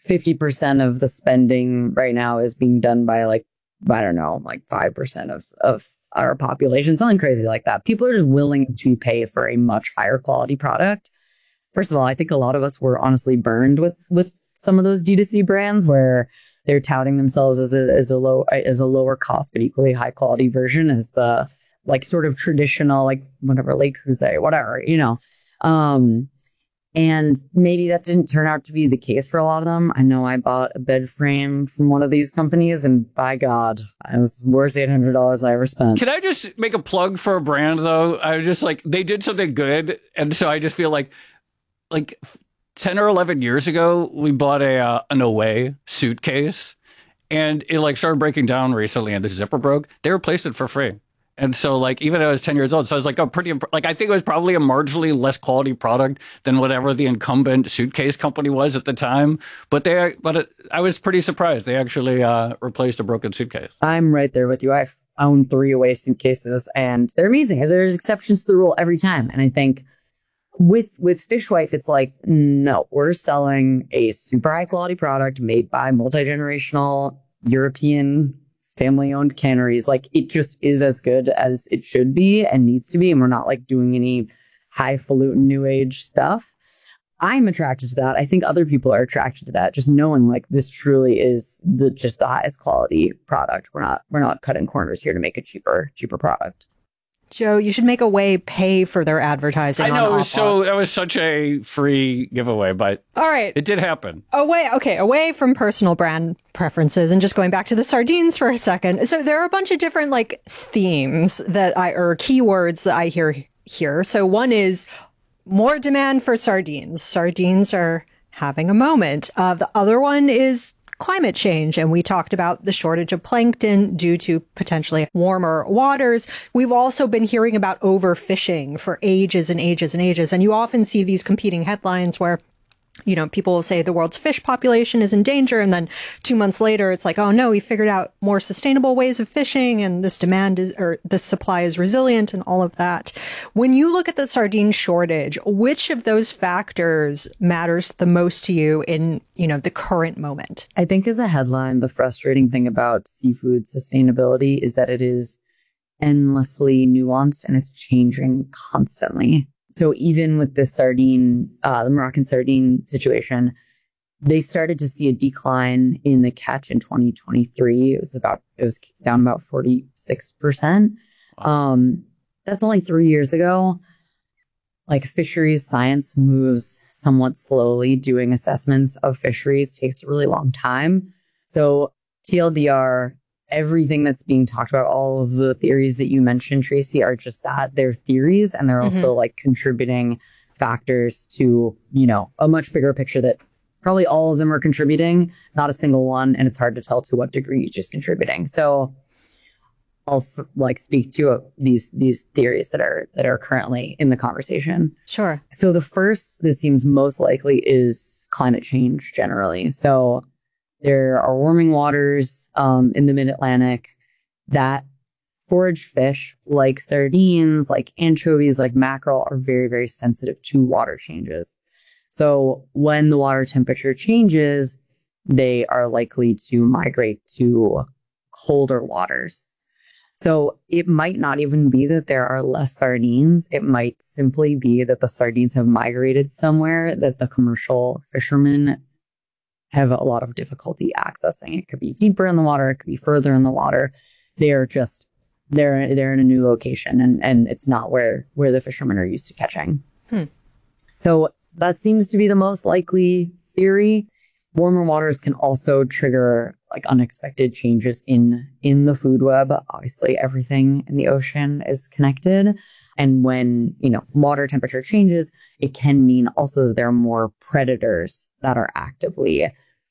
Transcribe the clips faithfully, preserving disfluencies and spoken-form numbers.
fifty percent of the spending right now is being done by like, I don't know, like five percent of, of our population, something crazy like that. People are just willing to pay for a much higher quality product. First of all, I think a lot of us were honestly burned with, with some of those D two C brands where they're touting themselves as a, as a low, as a lower cost, but equally high quality version as the like sort of traditional, like whatever, Le Creuset, whatever, you know. Um, And maybe that didn't turn out to be the case for a lot of them. I know I bought a bed frame from one of these companies, and by God, it was the worst eight hundred dollars I ever spent. Can I just make a plug for a brand, though? I just like, they did something good. And so I just feel like, like ten or eleven years ago, we bought a uh, an Away suitcase, and it like started breaking down recently, and the zipper broke. They replaced it for free. And so, like, even though I was ten years old, so I was like, oh, pretty, imp- like, I think it was probably a marginally less quality product than whatever the incumbent suitcase company was at the time. But they, but it, I was pretty surprised. They actually uh, replaced a broken suitcase. I'm right there with you. I own three Away suitcases, and they're amazing. There's exceptions to the rule every time. And I think with, with Fishwife, it's like, no, we're selling a super high quality product made by multi-generational European family-owned canneries. Like, it just is as good as it should be and needs to be, and we're not like doing any highfalutin new age stuff. I'm attracted to that. I think other people are attracted to that. Just knowing like this truly is the just the highest quality product. We're not we're not cutting corners here to make a cheaper cheaper product. Joe, you should make Away pay for their advertising. I know, on it was so that was such a free giveaway, but all right, it did happen. Away, okay, away from personal brand preferences and just going back to the sardines for a second. So there are a bunch of different like themes that I or keywords that I hear here. So one is more demand for sardines. Sardines are having a moment. Uh, the other one is climate change. And we talked about the shortage of plankton due to potentially warmer waters. We've also been hearing about overfishing for ages and ages and ages. And you often see these competing headlines where, you know, people will say the world's fish population is in danger. And then two months later, it's like, oh no, we figured out more sustainable ways of fishing and this demand is, or this supply is resilient and all of that. When you look at the sardine shortage, which of those factors matters the most to you in, you know, the current moment? I think as a headline, the frustrating thing about seafood sustainability is that it is endlessly nuanced and it's changing constantly. So even with this sardine, uh, the Moroccan sardine situation, they started to see a decline in the catch in twenty twenty-three. It was about, it was down about forty-six percent. Um, that's only three years ago. Like, fisheries science moves somewhat slowly. Doing assessments of fisheries takes a really long time. So T L D R, everything that's being talked about, all of the theories that you mentioned, Tracy, are just that. They're theories, and they're mm-hmm. also like contributing factors to, you know, a much bigger picture that probably all of them are contributing, not a single one. And it's hard to tell to what degree each is contributing. So I'll like speak to uh, these these theories that are that are currently in the conversation. Sure. So the first that seems most likely is climate change generally. So there are warming waters um, in the mid-Atlantic that forage fish like sardines, like anchovies, like mackerel are very, very sensitive to water changes. So when the water temperature changes, they are likely to migrate to colder waters. So it might not even be that there are less sardines. It might simply be that the sardines have migrated somewhere that the commercial fishermen have a lot of difficulty accessing. It could be deeper in the water. It could be further in the water. They are just, they're, they're in a new location, and, and it's not where, where the fishermen are used to catching. Hmm. So that seems to be the most likely theory. Warmer waters can also trigger like unexpected changes in, in the food web. Obviously, everything in the ocean is connected. And when, you know, water temperature changes, it can mean also that there are more predators that are actively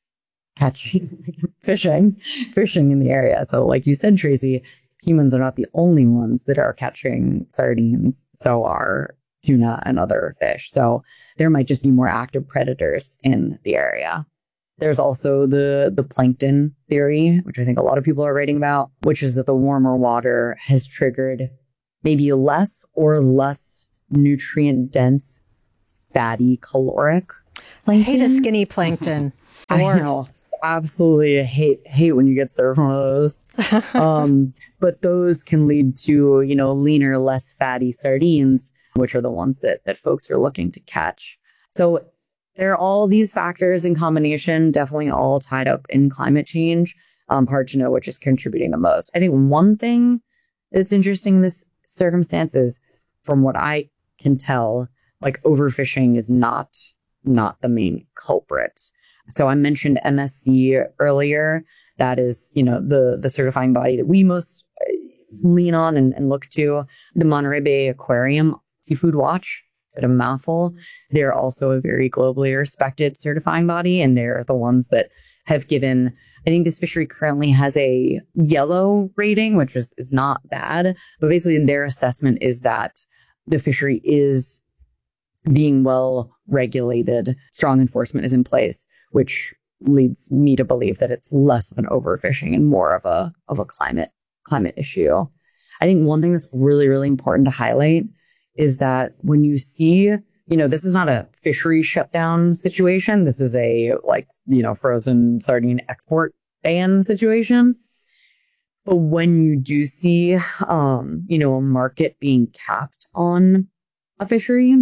catching, fishing, fishing in the area. So like you said, Tracy, humans are not the only ones that are catching sardines. So are tuna and other fish. So there might just be more active predators in the area. There's also the, the plankton theory, which I think a lot of people are writing about, which is that the warmer water has triggered maybe less or less nutrient dense, fatty, caloric plankton. I hate a skinny plankton. The I worst. know. Absolutely hate hate when you get served one of those. um, but those can lead to, you know, leaner, less fatty sardines, which are the ones that that folks are looking to catch. So there are all these factors in combination, definitely all tied up in climate change. Um, hard to know which is contributing the most. I think one thing that's interesting in this circumstance is, from what I can tell, like overfishing is not not the main culprit. So I mentioned M S C earlier. That is, you know, the the certifying body that we most lean on and, and look to. The Monterey Bay Aquarium Seafood Watch, bit of a mouthful. They're also a very globally respected certifying body, and they're the ones that have given, I think this fishery currently has a yellow rating, which is, is not bad. But basically their assessment is that the fishery is being well regulated, strong enforcement is in place, which leads me to believe that it's less of an overfishing and more of a of a climate climate issue. I think one thing that's really, really important to highlight is that when you see, you know, this is not a fishery shutdown situation. This is a, like, you know, frozen sardine export ban situation. But when you do see, um, you know, a market being capped on a fishery,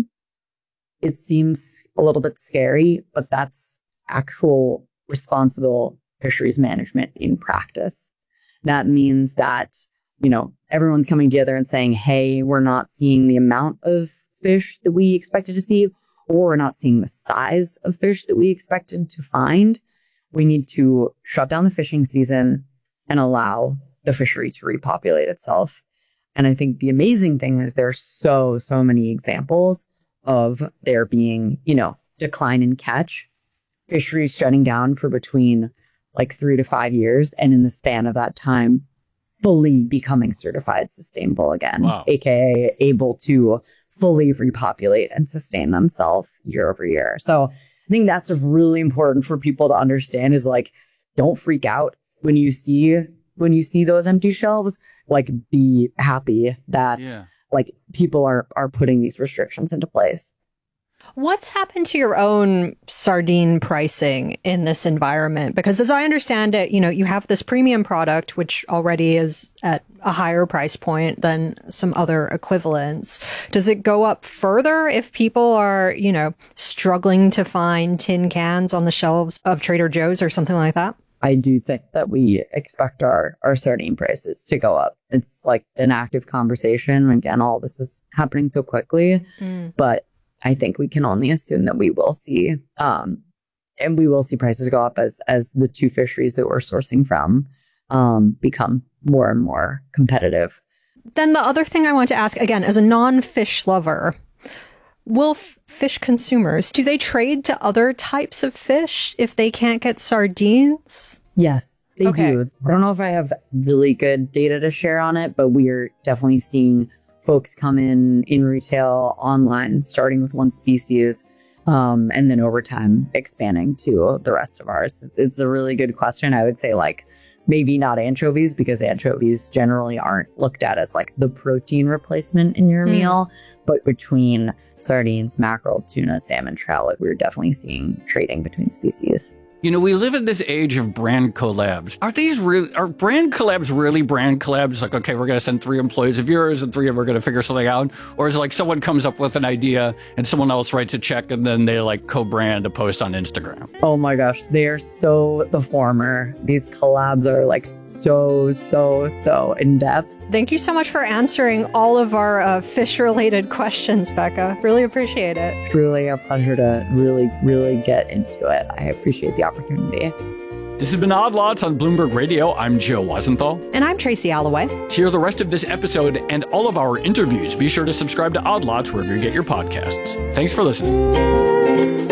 it seems a little bit scary, but that's actual responsible fisheries management in practice. That means that, you know, everyone's coming together and saying, hey, we're not seeing the amount of fish that we expected to see, or we're not seeing the size of fish that we expected to find. We need to shut down the fishing season and allow the fishery to repopulate itself. And I think the amazing thing is there's so, so many examples of there being, you know, decline in catch, fisheries shutting down for between like three to five years. And in the span of that time, fully becoming certified sustainable again, wow. A K A able to fully repopulate and sustain themselves year over year. So I think that's really important for people to understand, is like, don't freak out when you see, when you see those empty shelves, like be happy that Yeah. like people are, are putting these restrictions into place. What's happened to your own sardine pricing in this environment? Because as I understand it, you know, you have this premium product, which already is at a higher price point than some other equivalents. Does it go up further if people are, you know, struggling to find tin cans on the shelves of Trader Joe's or something like that? I do think that we expect our, our sardine prices to go up. It's like an active conversation. Again, all this is happening so quickly, mm. but I think we can only assume that we will see, um, and we will see prices go up as as the two fisheries that we're sourcing from um, become more and more competitive. Then the other thing I want to ask, again, as a non-fish lover, will f- fish consumers, do they trade to other types of fish if they can't get sardines? Yes, they okay. do. I don't know if I have really good data to share on it, but we are definitely seeing folks come in in retail, online, starting with one species, um, and then over time expanding to the rest of ours. It's a really good question. I would say like maybe not anchovies, because anchovies generally aren't looked at as like the protein replacement in your mm. meal, but between sardines, mackerel, tuna, salmon, trout, like we're definitely seeing trading between species. You know, we live in this age of brand collabs. Are these really, are brand collabs really brand collabs? Like, okay, we're going to send three employees of yours and three of them are going to figure something out? Or is it like someone comes up with an idea and someone else writes a check and then they like co-brand a post on Instagram? Oh my gosh, they are so the former. These collabs are like so, so, so in depth. Thank you so much for answering all of our uh, fish-related questions, Becca. Really appreciate it. Truly a pleasure to really, really get into it. I appreciate the opportunity. This has been Odd Lots on Bloomberg Radio. I'm Joe Weisenthal. And I'm Tracy Alloway. To hear the rest of this episode and all of our interviews, be sure to subscribe to Odd Lots wherever you get your podcasts. Thanks for listening.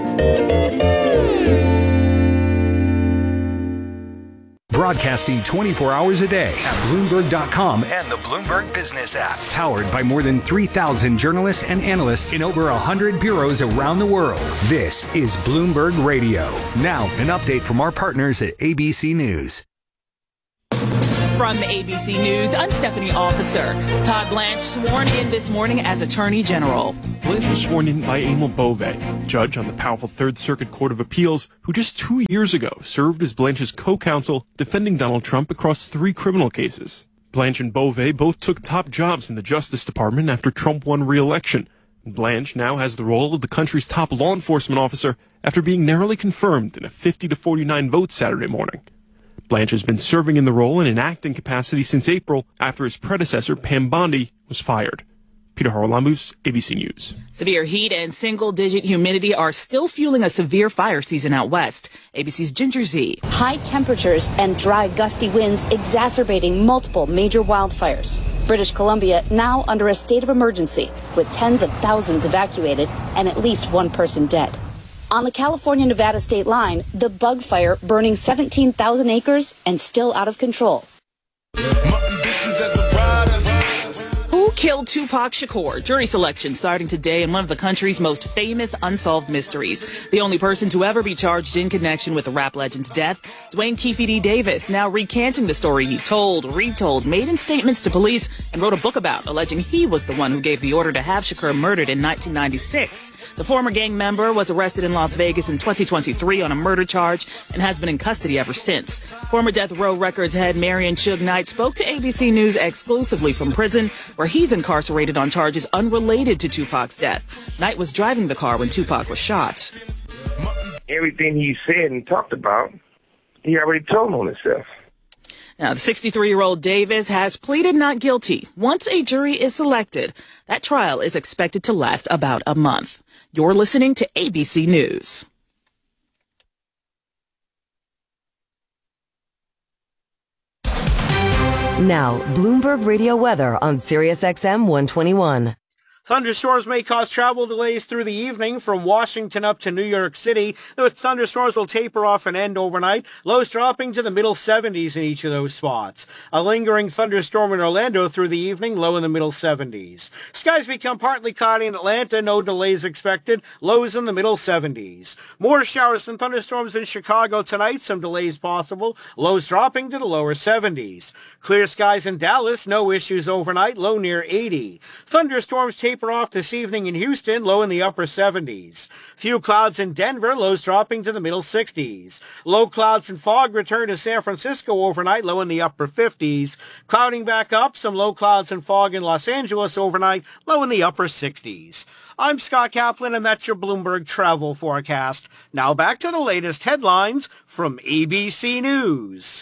Broadcasting twenty-four hours a day at Bloomberg dot com and the Bloomberg Business app. Powered by more than three thousand journalists and analysts in over one hundred bureaus around the world. This is Bloomberg Radio. Now, an update from our partners at A B C News. From A B C News, I'm Stephanie Officer. Todd Blanche sworn in this morning as Attorney General. Blanche was sworn in by Emil Bove, judge on the powerful Third Circuit Court of Appeals, who just two years ago served as Blanche's co-counsel defending Donald Trump across three criminal cases. Blanche and Bove both took top jobs in the Justice Department after Trump won re-election. Blanche now has the role of the country's top law enforcement officer after being narrowly confirmed in a fifty to forty-nine vote Saturday morning. Blanche has been serving in the role in an acting capacity since April after his predecessor, Pam Bondi, was fired. Peter Haralambous, A B C News. Severe heat and single-digit humidity are still fueling a severe fire season out west. A B C's Ginger Z. High temperatures and dry, gusty winds exacerbating multiple major wildfires. British Columbia now under a state of emergency, with tens of thousands evacuated and at least one person dead. On the California-Nevada state line, the bug fire burning seventeen thousand acres and still out of control. Who killed Tupac Shakur? Jury selection starting today in one of the country's most famous unsolved mysteries. The only person to ever be charged in connection with the rap legend's death, Dwayne Keefe D. Davis, now recanting the story he told, retold, made in statements to police, and wrote a book about, alleging he was the one who gave the order to have Shakur murdered in nineteen ninety-six. The former gang member was arrested in Las Vegas in twenty twenty-three on a murder charge and has been in custody ever since. Former Death Row Records head Marion Suge Knight spoke to A B C News exclusively from prison, where he's incarcerated on charges unrelated to Tupac's death. Knight was driving the car when Tupac was shot. Everything he said and talked about, he already told on himself. Now, the sixty-three-year-old Davis has pleaded not guilty. Once a jury is selected, that trial is expected to last about a month. You're listening to A B C News. Now, Bloomberg Radio weather on Sirius X M one twenty-one. Thunderstorms may cause travel delays through the evening from Washington up to New York City. Those thunderstorms will taper off and end overnight, lows dropping to the middle seventies in each of those spots. A lingering thunderstorm in Orlando through the evening, low in the middle seventies. Skies become partly cloudy in Atlanta, no delays expected, lows in the middle seventies. More showers and thunderstorms in Chicago tonight, some delays possible, lows dropping to the lower seventies. Clear skies in Dallas, no issues overnight, low near eighty. Thunderstorms taper off this evening in Houston, low in the upper seventies. Few clouds in Denver, lows dropping to the middle sixties. Low clouds and fog return to San Francisco overnight, low in the upper fifties. Clouding back up, some low clouds and fog in Los Angeles overnight, low in the upper sixties. I'm Scott Kaplan, and that's your Bloomberg travel forecast. Now back to the latest headlines from A B C News.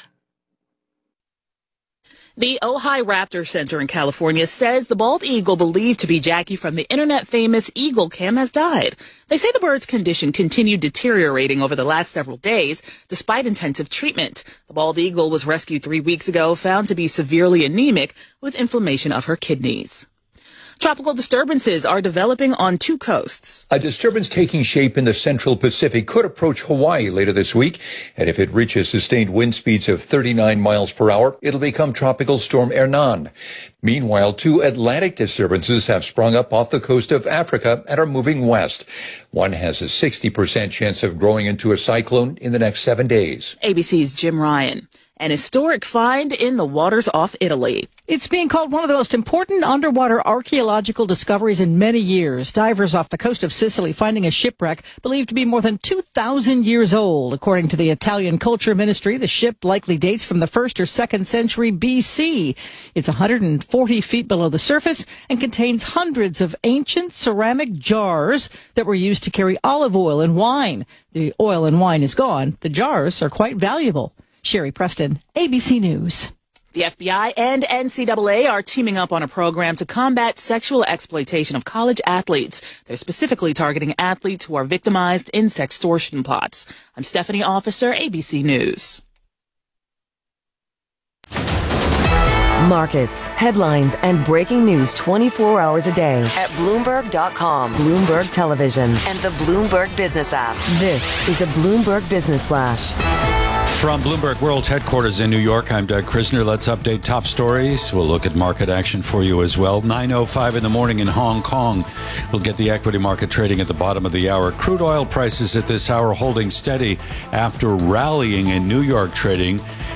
The Ojai Raptor Center in California says the bald eagle believed to be Jackie from the internet-famous Eagle Cam has died. They say the bird's condition continued deteriorating over the last several days, despite intensive treatment. The bald eagle was rescued three weeks ago, found to be severely anemic with inflammation of her kidneys. Tropical disturbances are developing on two coasts. A disturbance taking shape in the central Pacific could approach Hawaii later this week, and if it reaches sustained wind speeds of thirty-nine miles per hour, it'll become Tropical Storm Hernan. Meanwhile, two Atlantic disturbances have sprung up off the coast of Africa and are moving west. One has a sixty percent chance of growing into a cyclone in the next seven days. A B C's Jim Ryan. An historic find in the waters off Italy. It's being called one of the most important underwater archaeological discoveries in many years. Divers off the coast of Sicily finding a shipwreck believed to be more than two thousand years old. According to the Italian Culture Ministry, the ship likely dates from the first or second century B C. It's one hundred forty feet below the surface and contains hundreds of ancient ceramic jars that were used to carry olive oil and wine. The oil and wine is gone. The jars are quite valuable. Sherry Preston, A B C News. The F B I and N C double A are teaming up on a program to combat sexual exploitation of college athletes. They're specifically targeting athletes who are victimized in sextortion plots. I'm Stephanie Officer, A B C News. Markets, headlines, and breaking news twenty-four hours a day at Bloomberg dot com, Bloomberg Television, and the Bloomberg Business app. This is a Bloomberg Business Flash. From Bloomberg World's headquarters in New York, I'm Doug Krisner. Let's update top stories. We'll look at market action for you as well. nine oh five in the morning in Hong Kong. We'll get the equity market trading at the bottom of the hour. Crude oil prices at this hour holding steady after rallying in New York trading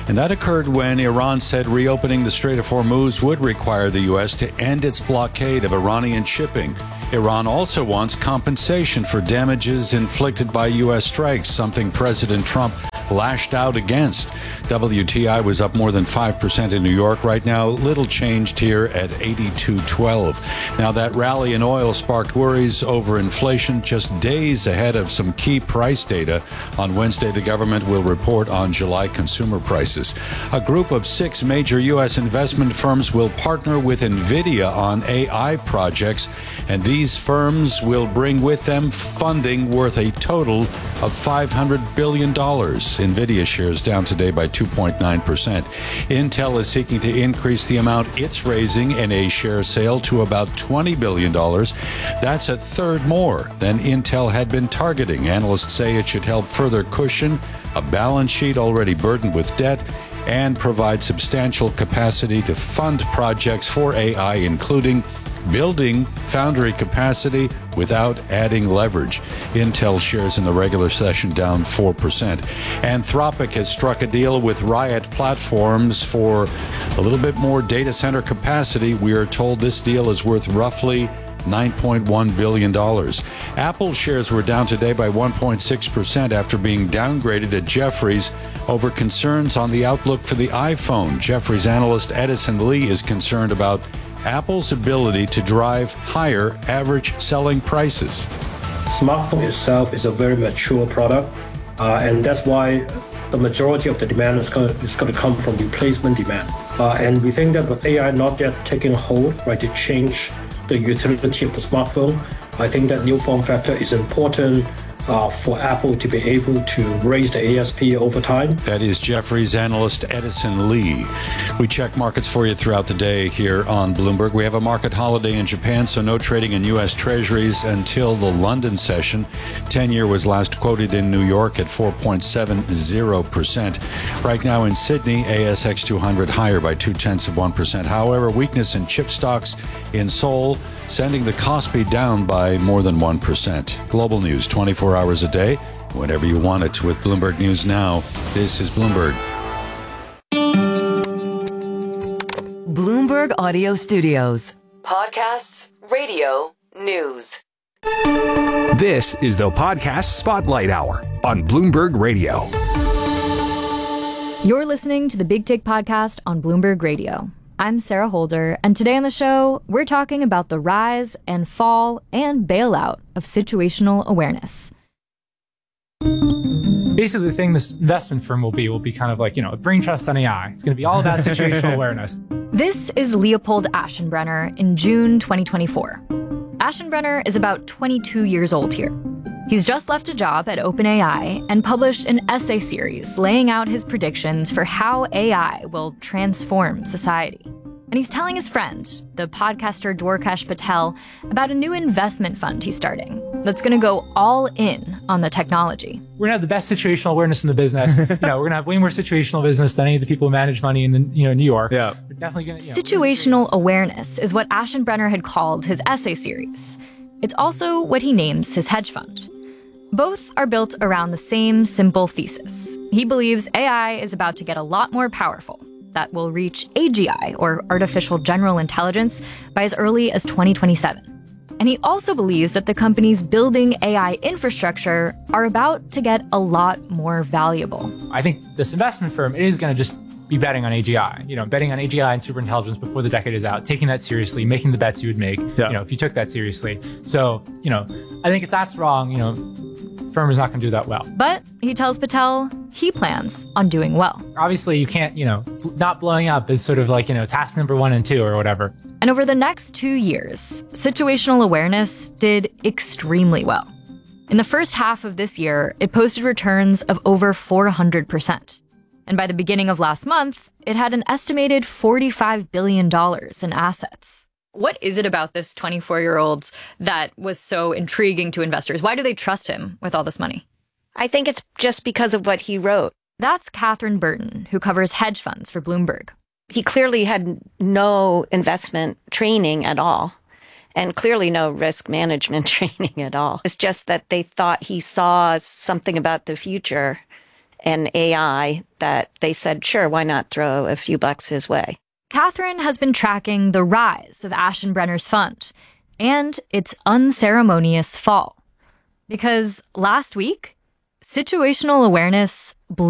And that occurred when Iran said reopening the Strait of Hormuz would require the U S to end its blockade of Iranian shipping. Iran also wants compensation for damages inflicted by U S strikes, something President Trump lashed out against. W T I was up more than five percent in New York right now, little changed here at eighty-two twelve. Now, that rally in oil sparked worries over inflation just days ahead of some key price data. On Wednesday, the government will report on July consumer prices. A group of six major U S investment firms will partner with NVIDIA on A I projects, and these firms will bring with them funding worth a total of five hundred billion dollars. NVIDIA shares down today by two point nine percent. Intel is seeking to increase the amount it's raising in a share sale to about twenty billion dollars. That's a third more than Intel had been targeting. Analysts say it should help further cushion a balance sheet already burdened with debt and provide substantial capacity to fund projects for A I, including building foundry capacity without adding leverage. Intel shares in the regular session down four percent. Anthropic has struck a deal with Riot Platforms for a little bit more data center capacity. We are told this deal is worth roughly nine point one billion dollars. Apple shares were down today by one point six percent after being downgraded at Jefferies over concerns on the outlook for the iPhone. Jefferies analyst Edison Lee is concerned about Apple's ability to drive higher average selling prices. Smartphone itself is a very mature product, uh, and that's why the majority of the demand is going to, is going to come from replacement demand. Uh, and we think that with A I not yet taking hold, right, to change the utility of the smartphone, I think that new form factor is important Uh, for Apple to be able to raise the A S P over time. That is Jefferies analyst Edison Lee. We check markets for you throughout the day here on Bloomberg. We have a market holiday in Japan, so no trading in U S Treasuries until the London session. ten-year was last quoted in New York at four point seven zero percent. Right now in Sydney, A S X two hundred higher by two-tenths of one percent. However, weakness in chip stocks in Seoul, sending the Kospi down by more than one percent. Global news twenty-four hours a day, whenever you want it, with Bloomberg News Now. This is Bloomberg. Bloomberg Audio Studios. Podcasts, radio, news. This is the Podcast Spotlight Hour on Bloomberg Radio. You're listening to the Big Take Podcast on Bloomberg Radio. I'm Sarah Holder, and today on the show, we're talking about the rise and fall and bailout of situational awareness. Basically, the thing this investment firm will be will be kind of like, you know, a brain trust on A I. It's going to be all about situational awareness. This is Leopold Aschenbrenner in June twenty twenty-four. Aschenbrenner is about twenty-two years old here. He's just left a job at OpenAI and published an essay series laying out his predictions for how A I will transform society. And he's telling his friend, the podcaster Dwarkesh Patel, about a new investment fund he's starting that's going to go all in on the technology. We're going to have the best situational awareness in the business. You know, we're going to have way more situational business than any of the people who manage money in the, you know, New York. Yeah. We're definitely going to, you know, situational awareness is what Aschenbrenner had called his essay series. It's also what he names his hedge fund. Both are built around the same simple thesis. He believes A I is about to get a lot more powerful, that will reach A G I, or artificial general intelligence, by as early as twenty twenty-seven. And he also believes that the companies building A I infrastructure are about to get a lot more valuable. I think this investment firm is going to just be betting on A G I, you know, betting on A G I and superintelligence before the decade is out, taking that seriously, making the bets you would make, yeah. you know, if you took that seriously. So, you know, I think if that's wrong, you know, firm is not going to do that well. But he tells Patel he plans on doing well. Obviously, you can't, you know, not blowing up is sort of like, you know, task number one and two or whatever. And over the next two years, situational awareness did extremely well. In the first half of this year, it posted returns of over four hundred percent. And by the beginning of last month, it had an estimated forty-five billion dollars in assets. What is it about this twenty-four-year-old that was so intriguing to investors? Why do they trust him with all this money? I think it's just because of what he wrote. That's Catherine Burton, who covers hedge funds for Bloomberg. He clearly had no investment training at all, and clearly no risk management training at all. It's just that they thought he saw something about the future and A I that they said, sure, why not throw a few bucks his way? Catherine has been tracking the rise of Aschenbrenner's fund and its unceremonious fall. Because last week, situational awareness blew